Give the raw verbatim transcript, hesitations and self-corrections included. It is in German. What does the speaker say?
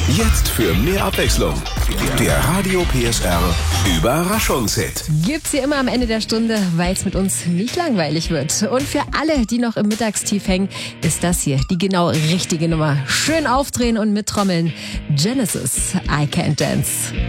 Jetzt für mehr Abwechslung. Der Radio P S R Überraschungshit. Gibt's hier immer am Ende der Stunde, weil es mit uns nicht langweilig wird. Und für alle, die noch im Mittagstief hängen, ist das hier die genau richtige Nummer. Schön aufdrehen und mittrommeln. Genesis, I Can't Dance.